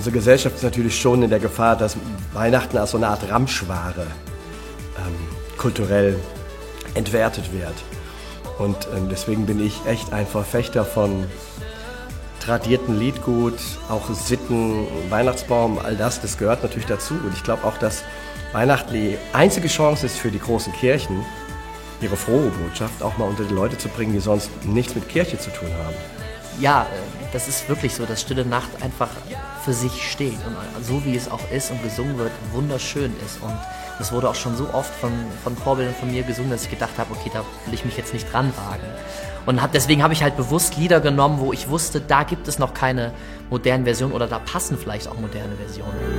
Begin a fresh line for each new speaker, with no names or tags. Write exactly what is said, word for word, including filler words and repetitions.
unsere Gesellschaft ist natürlich schon in der Gefahr, dass Weihnachten als so eine Art Ramschware ähm, kulturell entwertet wird. Und ähm, deswegen bin ich echt ein Verfechter von tradierten Liedgut, auch Sitten, Weihnachtsbaum, all das, das gehört natürlich dazu. Und ich glaube auch, dass Weihnachten die einzige Chance ist für die großen Kirchen, ihre frohe Botschaft auch mal unter die Leute zu bringen, die sonst nichts mit Kirche zu tun haben.
Ja, das ist wirklich so, dass Stille Nacht einfach für sich steht und so wie es auch ist und gesungen wird, wunderschön ist. Und das wurde auch schon so oft von, von Vorbildern von mir gesungen, dass ich gedacht habe, okay, da will ich mich jetzt nicht dran wagen. Und hab, deswegen habe ich halt bewusst Lieder genommen, wo ich wusste, da gibt es noch keine modernen Versionen oder da passen vielleicht auch moderne Versionen.